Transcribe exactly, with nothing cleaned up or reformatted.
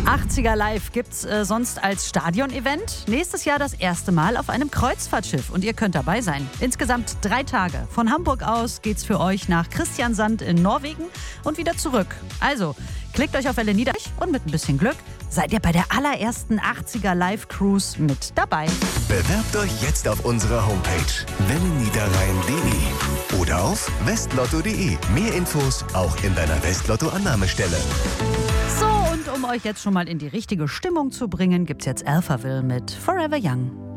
achtziger Live gibt's äh, sonst als Stadion-Event. Nächstes Jahr das erste Mal auf einem Kreuzfahrtschiff und ihr könnt dabei sein. Insgesamt drei Tage. Von Hamburg aus geht's für euch nach Kristiansand in Norwegen und wieder zurück. Also, klickt euch auf Welle Niederrhein und mit ein bisschen Glück seid ihr bei der allerersten achtziger Live Cruise mit dabei. Bewerbt euch jetzt auf unserer Homepage welleniederrhein punkt de oder auf westlotto punkt de. Mehr Infos auch in deiner Westlotto-Annahmestelle. So, und um euch jetzt schon mal in die richtige Stimmung zu bringen, gibt's jetzt Alphaville mit Forever Young.